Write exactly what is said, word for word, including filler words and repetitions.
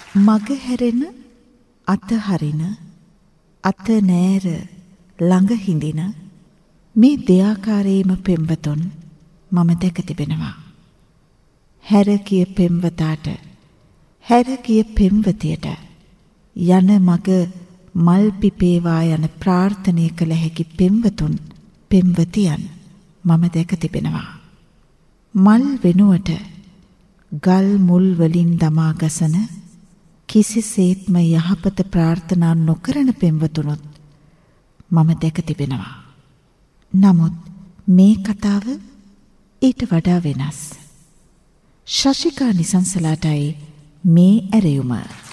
මග හැරෙන අත හරින අත නෑර ළඟ හිඳින මේ දෙයාකාරයේම පෙම්වතුන් මම දැක තිබෙනවා. හැර කිය පෙම්වතාට හැර කිය පෙම්වතියට යන මග මල් පිපේවා යන ප්‍රාර්ථනය කළ හැකි පෙම්වතුන් පෙම්වතියන් මම දැක තිබෙනවා. මල් වෙනුවට ගල් මුල් වලින් දමා ගසන කිසිසේත්ම යහපත ප්‍රාර්ථනා නොකරන පෙම්වතුනොත් මම දැක තිබෙනවා. නමුත් මේ කතාව ඊට වඩා වෙනස්. ශෂිකා නිසංසලාටයි මේ ඇරයුම.